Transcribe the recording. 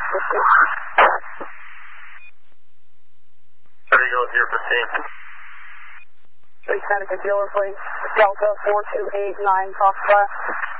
There you go, 015. 3 Connecticut dealer, please. Delta 4289, Foxtrot.